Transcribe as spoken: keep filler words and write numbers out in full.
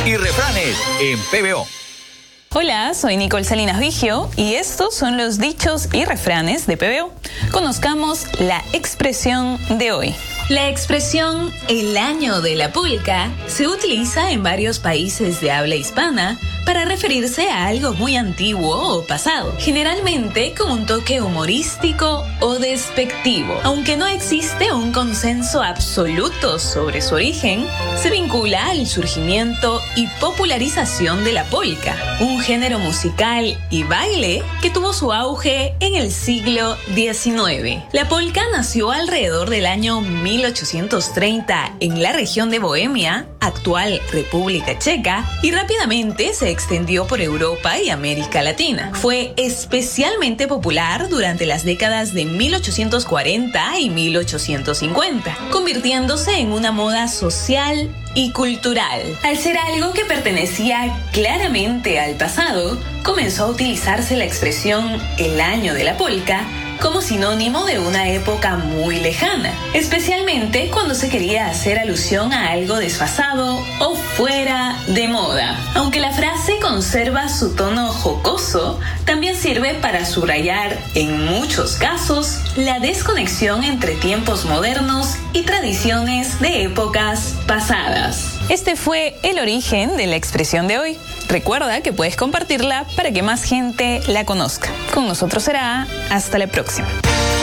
y refranes en P B O. Hola, soy Nicole Salinas Vigio y estos son los dichos y refranes de P B O. Conozcamos la expresión de hoy. La expresión "el año de la pulca" se utiliza en varios países de habla hispana para referirse a algo muy antiguo o pasado, generalmente con un toque humorístico o despectivo. Aunque no existe un consenso absoluto sobre su origen, se vincula al surgimiento y popularización de la polka, un género musical y baile que tuvo su auge en el siglo diecinueve. La polka nació alrededor del año mil ochocientos treinta en la región de Bohemia, actual República Checa, y rápidamente se extendió por Europa y América Latina. Fue especialmente popular durante las décadas de mil ochocientos cuarenta y mil ochocientos cincuenta, convirtiéndose en una moda social y cultural. Al ser algo que pertenecía claramente al pasado, comenzó a utilizarse la expresión "el año de la polka" como sinónimo de una época muy lejana, especialmente cuando se quería hacer alusión a algo desfasado o fuera de moda. Aunque la frase conserva su tono jocoso, también sirve para subrayar, en muchos casos, la desconexión entre tiempos modernos y tradiciones de épocas pasadas. Este fue el origen de la expresión de hoy. Recuerda que puedes compartirla para que más gente la conozca. Con nosotros será hasta la próxima.